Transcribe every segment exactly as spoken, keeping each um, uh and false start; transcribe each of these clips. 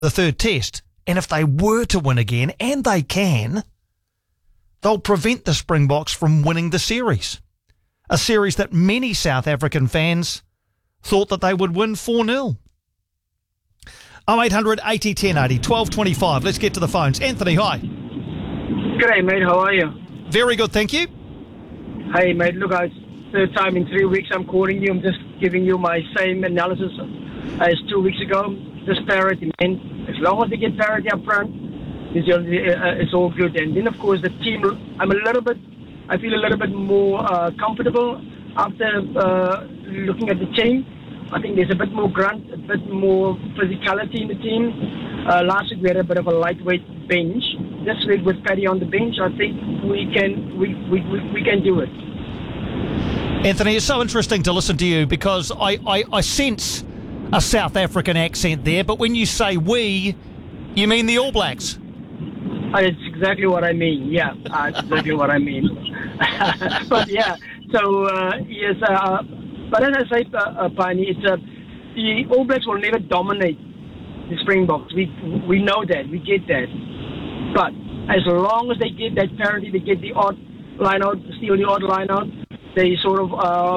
the third test. And if they were to win again, and they can, they'll prevent the Springboks from winning the series. A series that many South African fans thought that they would win four nil. oh eight hundred eighty ten eighty, twelve twenty-five. Let's get to the phones. Anthony, hi. G'day, mate. How are you? Very good, thank you. Hey, mate. Look, it's third time in three weeks I'm calling you. I'm just giving you my same analysis as two weeks ago. Just parity, man. As long as they get parity up front, it's, uh, it's all good. And then, of course, the team, I'm a little bit, I feel a little bit more uh, comfortable after uh, looking at the team. I think there's a bit more grunt, a bit more physicality in the team. Uh, last week we had a bit of a lightweight bench. This week with Paddy on the bench, I think we can we, we, we, we can do it. Anthony, it's so interesting to listen to you because I, I, I sense a South African accent there, but when you say we, you mean the All Blacks? Uh, it's exactly what I mean, yeah. Uh, it's exactly what I mean. But yeah, so uh, yes, uh, but as I say, uh, uh, Pani, it's uh, the All Blacks will never dominate the Springboks. We we know that, we get that. But as long as they get that parity, they get the odd line out, steal the odd line out, they sort of uh,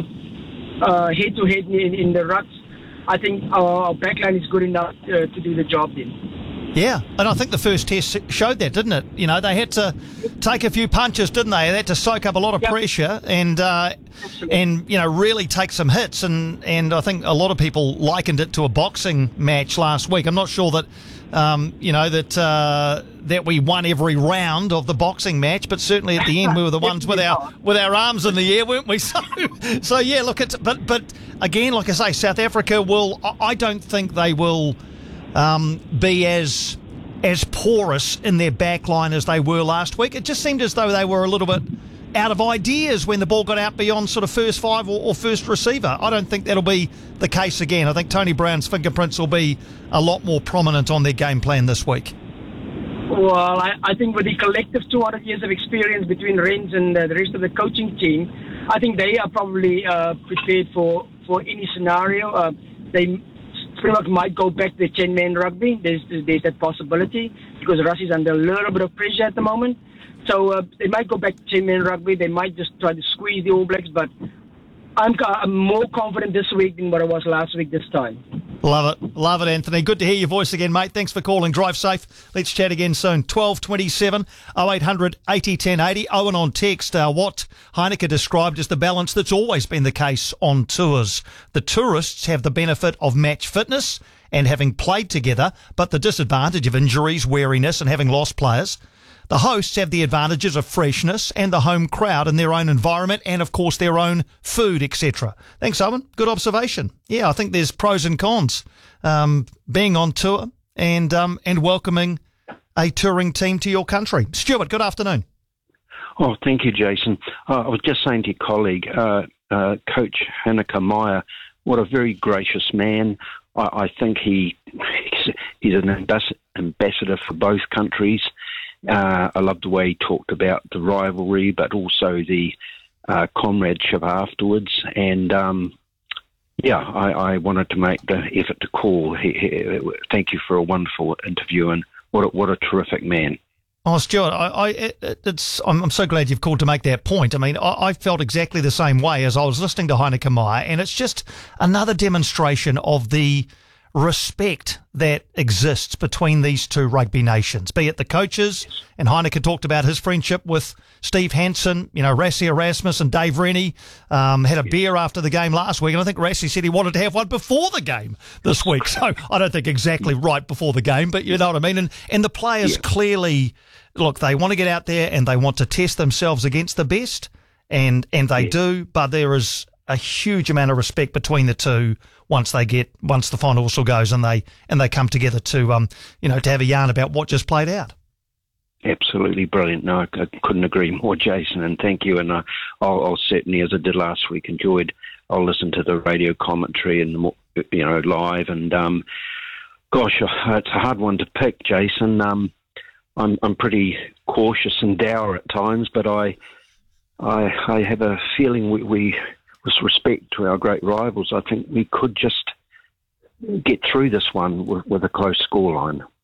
uh, head to head in, in the rucks. I think our backline is good enough uh, to do the job then. Yeah, and I think the first test showed that, didn't it? You know, they had to take a few punches, didn't they? They had to soak up a lot of yep. pressure and, uh, and you know, really take some hits. And, and I think a lot of people likened it to a boxing match last week. I'm not sure that, um, you know, that uh, that we won every round of the boxing match, but certainly at the end we were the ones with our with our arms in the air, weren't we? So, so yeah, look, it's but but again, like I say, South Africa will. I don't think they will. Um, be as as porous in their back line as they were last week. It just seemed as though they were a little bit out of ideas when the ball got out beyond sort of first five or, or first receiver. I don't think that'll be the case again. I think Tony Brown's fingerprints will be a lot more prominent on their game plan this week. Well, I, I think with the collective two hundred years of experience between Rens and uh, the rest of the coaching team, I think they are probably uh, prepared for, for any scenario. Uh, they Springboks might go back to the ten-man rugby. There's, there's that possibility because Russ is under a little bit of pressure at the moment. So uh, they might go back to ten-man rugby. They might just try to squeeze the All Blacks. But I'm, I'm more confident this week than what I was last week this time. Love it. Love it, Anthony. Good to hear your voice again, mate. Thanks for calling. Drive safe. Let's chat again soon. twelve twenty-seven, oh eight hundred eighty ten eighty. Owen on text, uh, what Heineke described as the balance that's always been the case on tours. The tourists have the benefit of match fitness and having played together, but the disadvantage of injuries, weariness and having lost players. The hosts have the advantages of freshness and the home crowd in their own environment and, of course, their own food, et cetera. Thanks, Owen. Good observation. Yeah, I think there's pros and cons um, being on tour and um, and welcoming a touring team to your country. Stuart, good afternoon. Oh, thank you, Jason. Uh, I was just saying to your colleague, uh, uh, Coach Heineke Meyer, what a very gracious man. I, I think he he's, he's an ambas- ambassador for both countries. Uh, I loved the way he talked about the rivalry, but also the uh, comradeship afterwards. And, um, yeah, I, I wanted to make the effort to call. He, he, thank you for a wonderful interview, and what a, what a terrific man. Oh, Stuart, I, I, it, it's, I'm, I'm so glad you've called to make that point. I mean, I, I felt exactly the same way as I was listening to Heineke Meyer, and it's just another demonstration of the respect that exists between these two rugby nations, be it the coaches, and Heineke talked about his friendship with Steve Hansen, you know, Rassie Erasmus and Dave Rennie, um, had a beer after the game last week, and I think Rassie said he wanted to have one before the game this week, so I don't think exactly right before the game, but you know what I mean, and, and the players yeah. clearly, look, they want to get out there and they want to test themselves against the best, and, and they yeah. do, but there is a huge amount of respect between the two once they get once the final whistle goes and they and they come together to um you know to have a yarn about what just played out. Absolutely brilliant. No, I couldn't agree more, Jason. And thank you. And I, I'll, I'll certainly, as I did last week, enjoyed. I'll listen to the radio commentary and the, you know live. And um, gosh, it's a hard one to pick, Jason. Um, I'm I'm pretty cautious and dour at times, but I I I have a feeling we. we with respect to our great rivals, I think we could just get through this one with, with a close scoreline.